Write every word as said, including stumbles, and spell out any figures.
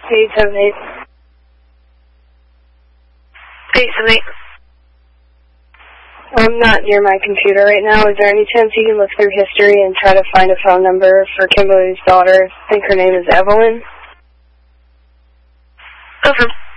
eight seven eight. eight seven eight. I'm not near my computer right now. Is there any chance you can look through history and try to find a phone number for Kimberly's daughter? I think her name is Evelyn. Okay.